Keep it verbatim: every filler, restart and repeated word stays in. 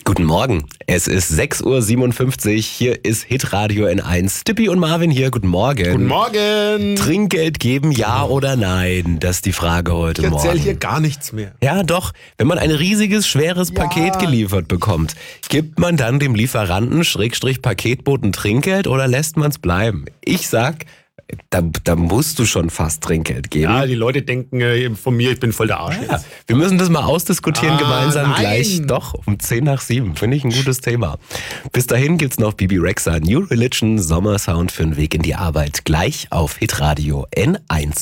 Guten Morgen, es ist sechs Uhr siebenundfünfzig, hier ist Hitradio N eins. Tippi und Marvin hier, guten Morgen. Guten Morgen. Trinkgeld geben, ja oder nein? Das ist die Frage heute Ich Morgen. Ich erzähle hier gar nichts mehr. Ja doch, wenn man ein riesiges, schweres Ja. Paket geliefert bekommt, gibt man dann dem Lieferanten, Schrägstrich Paketboten Trinkgeld oder lässt man es bleiben? Ich sag, da, da musst du schon fast Trinkgeld geben. Ja, die Leute denken äh, von mir, ich bin voll der Arsch Ja, jetzt. wir müssen das mal ausdiskutieren Ah, gemeinsam nein. gleich. Doch, um zehn nach sieben. Finde ich ein gutes Thema. Bis dahin gibt's noch Bibi Rexha, New Religion, Sommersound für den Weg in die Arbeit. Gleich auf Hitradio N eins.